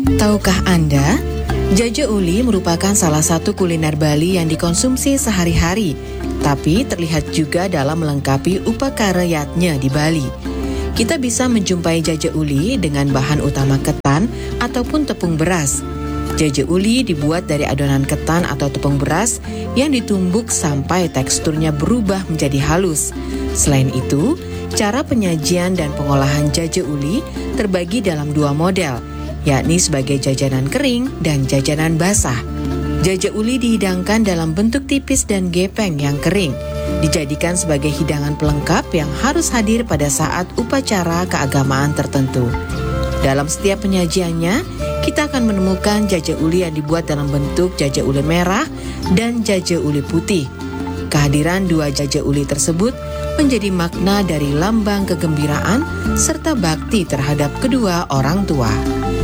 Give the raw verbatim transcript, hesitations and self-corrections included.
Tahukah Anda, jaja uli merupakan salah satu kuliner Bali yang dikonsumsi sehari-hari, tapi terlihat juga dalam melengkapi upakarayatnya di Bali. Kita bisa menjumpai jaja uli dengan bahan utama ketan ataupun tepung beras. Jaja uli dibuat dari adonan ketan atau tepung beras yang ditumbuk sampai teksturnya berubah menjadi halus. Selain itu, cara penyajian dan pengolahan jaja uli terbagi dalam dua model, yakni sebagai jajanan kering dan jajanan basah. Jaja uli dihidangkan dalam bentuk tipis dan gepeng yang kering, dijadikan sebagai hidangan pelengkap yang harus hadir pada saat upacara keagamaan tertentu. Dalam setiap penyajiannya, kita akan menemukan jaja uli yang dibuat dalam bentuk jaja uli merah dan jaja uli putih. Kehadiran dua jaja uli tersebut menjadi makna dari lambang kegembiraan serta bakti terhadap kedua orang tua.